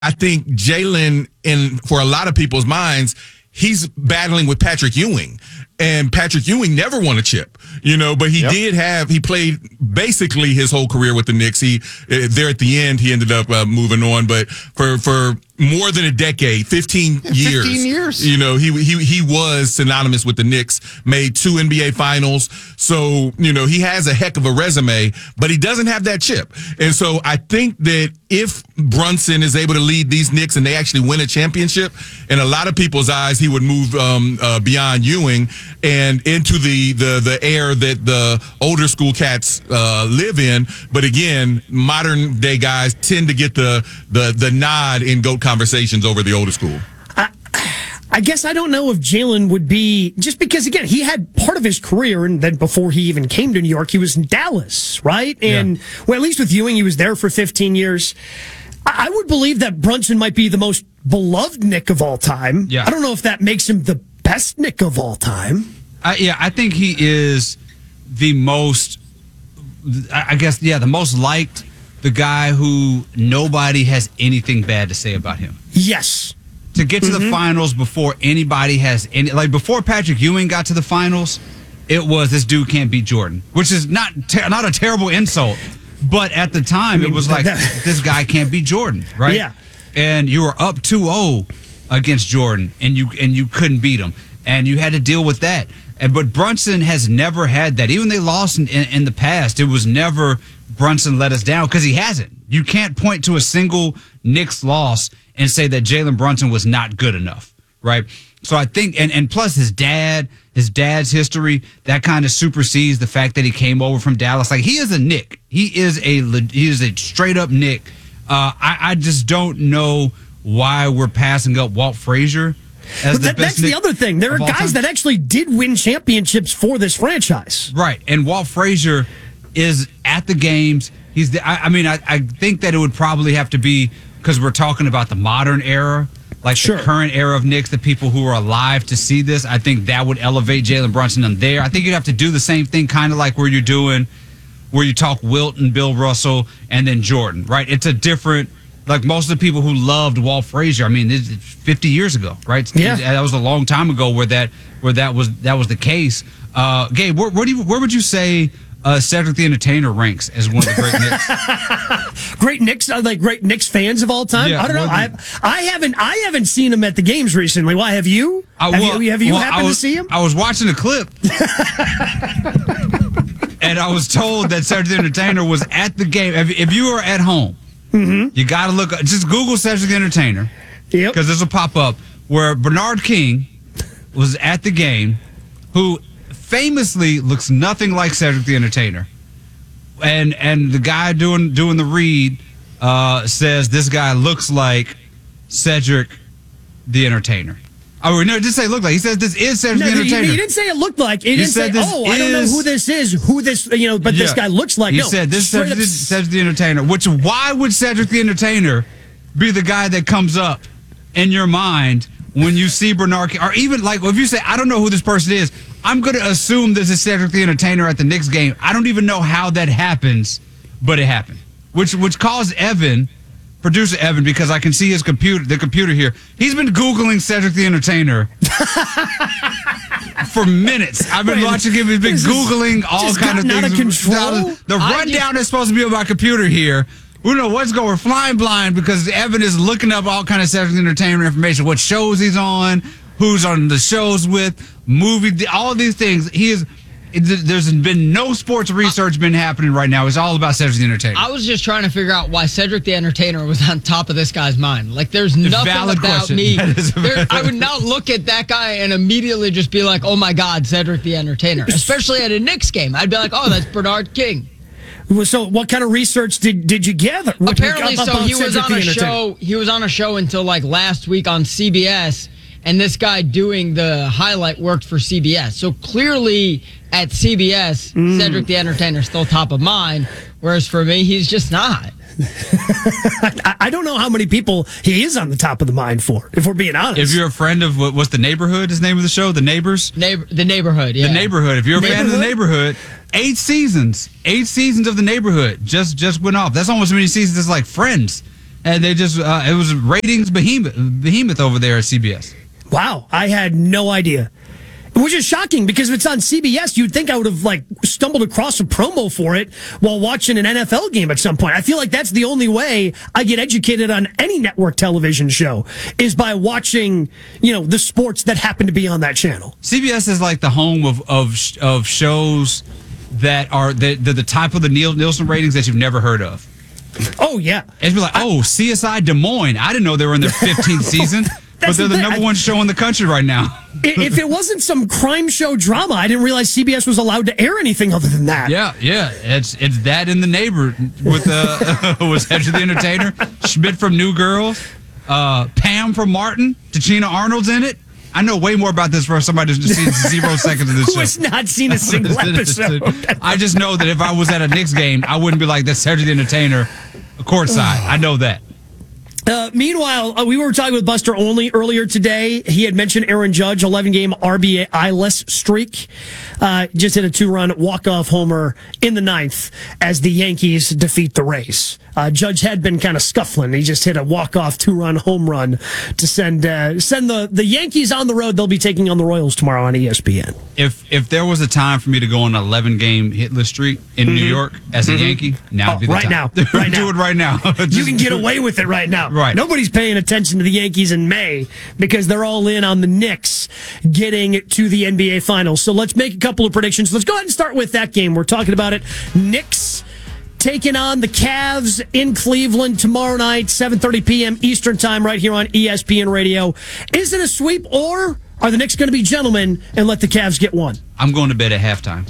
I think Jalen, for a lot of people's minds, he's battling with Patrick Ewing. And Patrick Ewing never won a chip, but he played basically his whole career with the Knicks. There at the end, he ended up moving on. But for more than a decade, 15 years. 15 years. He was synonymous with the Knicks, made 2 NBA finals. So, he has a heck of a resume, but he doesn't have that chip. And so I think that if Brunson is able to lead these Knicks and they actually win a championship, in a lot of people's eyes, he would move beyond Ewing and into the era that the older school cats live in. But again, modern day guys tend to get the nod in GOAT conversations over the older school. I guess I don't know if Jalen would be, just because, again, he had part of his career, and then before he even came to New York, he was in Dallas, right? And, well, at least with Ewing, he was there for 15 years. I would believe that Brunson might be the most beloved Knick of all time. Yeah. I don't know if that makes him the best Knick of all time. I think he is the most, the most liked, the guy who nobody has anything bad to say about him. Yes. To get to the finals before anybody has before Patrick Ewing got to the finals, it was this dude can't beat Jordan, which is not a terrible insult, but at the time it was like this guy can't beat Jordan, right? Yeah. And you were up 2-0 against Jordan, and you couldn't beat him, and you had to deal with that. But Brunson has never had that. Even they lost in the past, it was never Brunson let us down, because he hasn't. You can't point to a single Knicks loss and say that Jalen Brunson was not good enough, right? So I think, and plus his dad's history, that kind of supersedes the fact that he came over from Dallas. Like, he is a Knick. He is a straight up Knick. I just don't know why we're passing up Walt Frazier as the best That's Knick the other thing. There are guys that actually did win championships for this franchise. Right. And Walt Frazier is at the games. I think that it would probably have to be, because we're talking about the modern era, like the current era of Knicks, the people who are alive to see this. I think that would elevate Jalen Brunson on there. I think you'd have to do the same thing, kind of like where you talk Wilt and Bill Russell and then Jordan, right? It's a different, like most of the people who loved Walt Frazier, it's 50 years ago, right? Yeah. That was a long time ago where that was the case. Gabe, where would you say Cedric the Entertainer ranks as one of the great Knicks? Great Knicks fans of all time. Yeah, I don't know. I haven't seen him at the games recently. Why have you? Have you happened to see him? I was watching a clip, and I was told that Cedric the Entertainer was at the game. If you are at home, you got to look. Just Google Cedric the Entertainer, because this will pop up where Bernard King was at the game, who famously looks nothing like Cedric the Entertainer, and the guy doing the read says this guy looks like Cedric the Entertainer. Oh, no, it didn't say look like. He says this is Cedric the Entertainer. He didn't say it looked like. He didn't say, I don't know who this is, but this guy looks like. He said this is Cedric the Entertainer. Why would Cedric the Entertainer be the guy that comes up in your mind when you see Bernard King? Or even like if you say, I don't know who this person is, I'm going to assume this is Cedric the Entertainer at the Knicks game. I don't even know how that happens, but it happened. Which caused producer Evan, because I can see the computer here. He's been Googling Cedric the Entertainer for minutes. I've been watching him. He's been Googling all kind of things. Out of control? The rundown is supposed to be on my computer here. We don't know what's going. We're flying blind because Evan is looking up all kind of Cedric the Entertainer information, what shows he's on, who's on the shows with, all these things. There's been no sports research been happening right now. It's all about Cedric the Entertainer. I was just trying to figure out why Cedric the Entertainer was on top of this guy's mind. Like, there's nothing Valid about question. me. I would not look at that guy and immediately just be like, oh my God, Cedric the Entertainer. Especially at a Knicks game. I'd be like, oh, that's Bernard King. So what kind of research did you gather? Apparently, he was on a show. He was on a show until like last week on CBS, and this guy doing the highlight worked for CBS. So clearly at CBS, Cedric the Entertainer still top of mind, whereas for me, he's just not. I don't know how many people he is on the top of the mind for, if we're being honest. If you're a friend of what's The Neighborhood, his name of the show, The Neighbors? The Neighborhood, yeah. The Neighborhood. If you're a fan of The Neighborhood, 8 seasons of The Neighborhood just went off. That's almost as many seasons as like Friends and they just it was ratings behemoth over there at CBS. Wow, I had no idea. Which is shocking because if it's on CBS, you'd think I would have stumbled across a promo for it while watching an NFL game at some point. I feel like that's the only way I get educated on any network television show is by watching, the sports that happen to be on that channel. CBS is like the home of shows that are the type of the Nielsen ratings that you've never heard of. Oh yeah, it's like CSI Des Moines. I didn't know they were in their 15th season. But they're the number one show in the country right now. If it wasn't some crime show drama, I didn't realize CBS was allowed to air anything other than that. Yeah. It's that in the neighbor with was Cedric the Entertainer, Schmidt from New Girls, Pam from Martin, Tachina Arnold's in it. I know way more about this for somebody who's seen 0 seconds of this show. Who has not seen a single episode. I just know that if I was at a Knicks game, I wouldn't be like, that's Cedric the Entertainer courtside. I know that. Meanwhile, we were talking with Buster Olney earlier today. He had mentioned Aaron Judge, 11-game RBI-less streak. Just hit a 2-run walk-off homer in the 9th as the Yankees defeat the Rays. Judge had been kind of scuffling. He just hit a walk-off 2-run home run to send the Yankees on the road. They'll be taking on the Royals tomorrow on ESPN. If there was a time for me to go on an 11-game hitless streak in New York as a Yankee, now would be the time. Now. Do it right now. You can get away with it right now. Right. Nobody's paying attention to the Yankees in May because they're all in on the Knicks getting to the NBA Finals. So let's make a couple of predictions. Let's go ahead and start with that game. We're talking about it. Knicks taking on the Cavs in Cleveland tomorrow night, 7:30 p.m. Eastern time, right here on ESPN Radio. Is it a sweep, or are the Knicks going to be gentlemen and let the Cavs get one? I'm going to bed at halftime.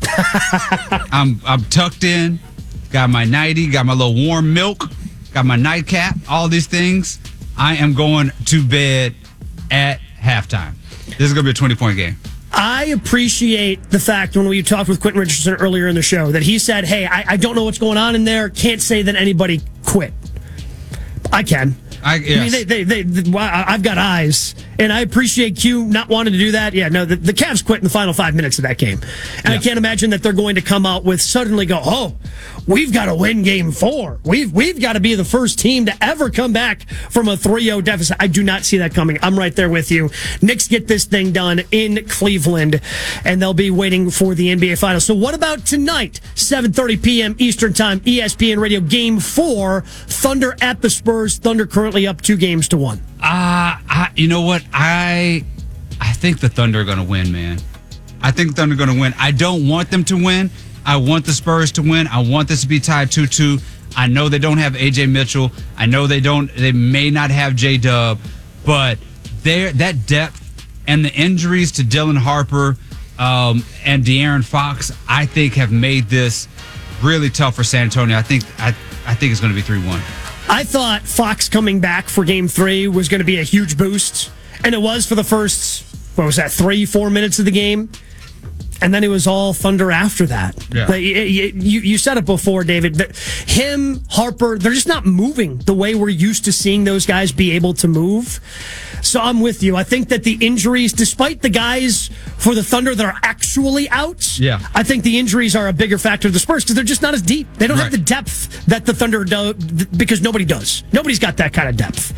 I'm tucked in, got my nightie, got my little warm milk, got my nightcap, all these things. I am going to bed at halftime. This is going to be a 20-point game. I appreciate the fact when we talked with Quentin Richardson earlier in the show that he said, hey, I don't know what's going on in there. Can't say that anybody quit. I can. Yes. I mean, I've got eyes, and I appreciate Q not wanting to do that. Yeah, no, the Cavs quit in the final 5 minutes of that game. And I can't imagine that they're going to come out with suddenly go, oh, we've got to win game 4. We've got to be the first team to ever come back from a 3-0 deficit. I do not see that coming. I'm right there with you. Knicks get this thing done in Cleveland, and they'll be waiting for the NBA Finals. So what about tonight, 7:30 p.m. Eastern Time, ESPN Radio, Game 4, Thunder at the Spurs. Thunder currently up 2-1. You know what? I think the Thunder are going to win, man. I think the Thunder are going to win. I don't want them to win. I want the Spurs to win. I want this to be tied 2-2. I know they don't have A.J. Mitchell. I know they may not have J-Dub, but that depth and the injuries to Dylan Harper and De'Aaron Fox, I think, have made this really tough for San Antonio. I think it's going to be 3-1. I thought Fox coming back for Game 3 was going to be a huge boost, and it was for the first, 3-4 minutes of the game. And then it was all Thunder after that. Yeah. You said it before, David. But him, Harper, they're just not moving the way we're used to seeing those guys be able to move. So I'm with you. I think that the injuries, despite the guys for the Thunder that are actually out, I think the injuries are a bigger factor to the Spurs because they're just not as deep. They don't have the depth that the Thunder do because nobody does. Nobody's got that kind of depth.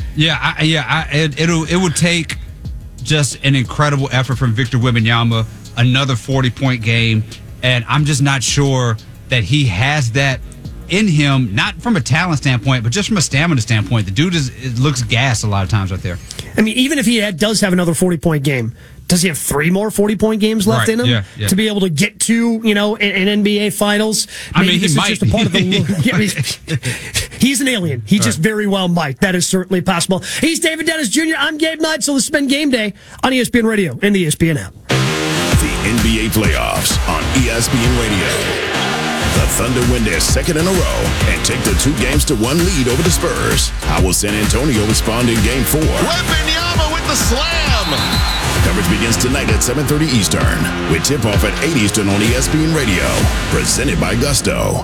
It would take just an incredible effort from Victor Wembanyama, another 40-point game, and I'm just not sure that he has that in him, not from a talent standpoint, but just from a stamina standpoint. The dude looks gassed a lot of times right there. I mean, even if he does have another 40-point game, does he have 3 more 40-point games left in him to be able to get to, an NBA Finals? Maybe he might. Just a part of the he's an alien. He just very well might. That is certainly possible. He's David Dennis Jr. I'm Gabe Knight. So this has been Game Day on ESPN Radio and the ESPN app. The NBA playoffs on ESPN Radio. The Thunder win their second in a row and take the 2-1 lead over the Spurs. How will San Antonio respond in Game 4? Wembanyama with the slam. Coverage begins tonight at 7:30 Eastern with tip-off at 8 Eastern on ESPN Radio. Presented by Gusto.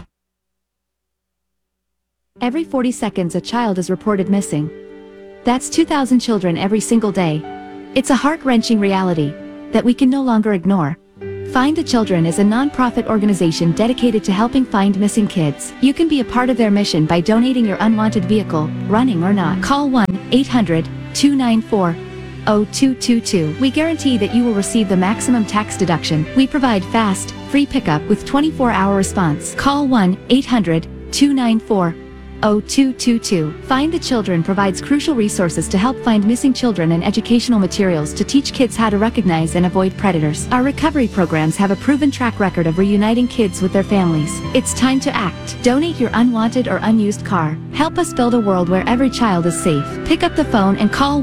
Every 40 seconds a child is reported missing. That's 2,000 children every single day. It's a heart-wrenching reality that we can no longer ignore. Find the Children is a non-profit organization dedicated to helping find missing kids. You can be a part of their mission by donating your unwanted vehicle, running or not. Call 1-800-294-0222. We guarantee that you will receive the maximum tax deduction. We provide fast, free pickup with 24-hour response. Call 1-800-294-0222. Find the Children provides crucial resources to help find missing children and educational materials to teach kids how to recognize and avoid predators. Our recovery programs have a proven track record of reuniting kids with their families. It's time to act. Donate your unwanted or unused car. Help us build a world where every child is safe. Pick up the phone and call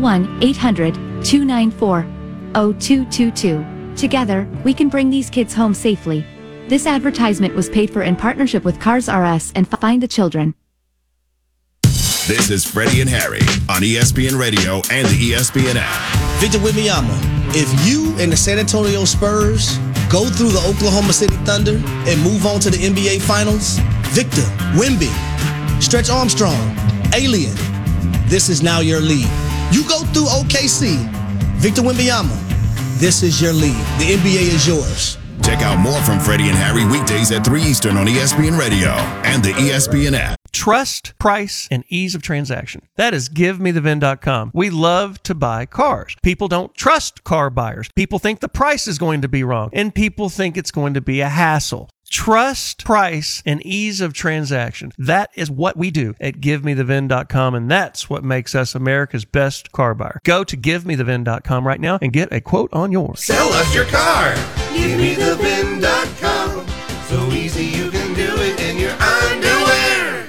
1-800-294-0222. Together, we can bring these kids home safely. This advertisement was paid for in partnership with Cars R Us and Find the Children. This is Freddie and Harry on ESPN Radio and the ESPN app. Victor Wembanyama, if you and the San Antonio Spurs go through the Oklahoma City Thunder and move on to the NBA Finals, Victor, Wemby, Stretch Armstrong, Alien, this is now your league. You go through OKC, Victor Wembanyama, this is your league. The NBA is yours. Check out more from Freddie and Harry weekdays at 3 Eastern on ESPN Radio and the ESPN app. Trust, price, and ease of transaction. That is GiveMeTheVin.com. We love to buy cars. People don't trust car buyers. People think the price is going to be wrong, and people think it's going to be a hassle. Trust, price, and ease of transaction. That is what we do at GiveMeTheVin.com, and that's what makes us America's best car buyer. Go to GiveMeTheVin.com right now and get a quote on yours. Sell us your car. GiveMeTheVin.com. So easy you can do it in your underwear.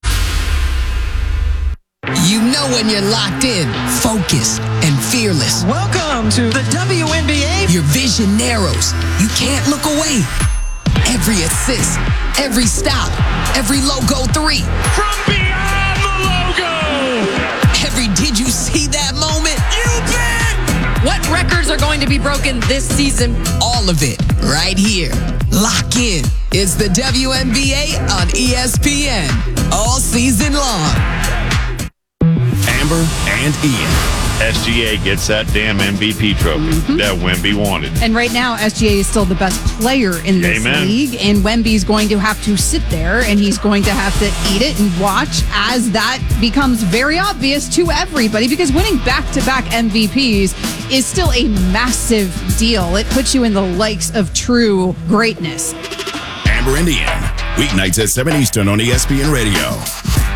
You know when you're locked in, focused, and fearless. Welcome to the WNBA. Your vision narrows. You can't look away. Every assist, every stop, every logo three. From beyond the logo. Every did you see that moment? You bet. What records are going to be broken this season? All of it right here. Lock in. It's the WNBA on ESPN. All season long. Amber and Ian. SGA gets that damn MVP trophy that Wemby wanted. And right now, SGA is still the best player in this league. And Wemby's going to have to sit there and he's going to have to eat it and watch as that becomes very obvious to everybody, because winning back-to-back MVPs is still a massive deal. It puts you in the likes of true greatness. Amber and Ian. Weeknights at 7 Eastern on ESPN Radio.